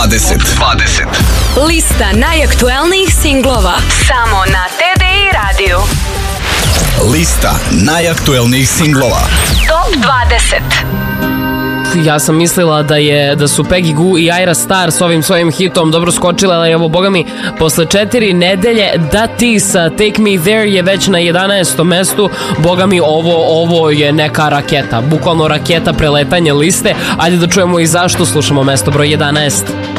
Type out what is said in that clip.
Lista najaktuelnijih singlova samo na TDI radiju. Lista najaktuelnijih singlova Top 20. Ja sam mislila da su Peggy Gou i Ayra Starr s ovim svojim hitom dobro skočile, ali evo, boga mi, posle 4 nedelje Da Ti sa Take Me There je već na 11. mestu. Boga mi, ovo je neka raketa, bukvalno raketa preletanje liste. Ajde da čujemo i zašto. Slušamo mesto broj 11.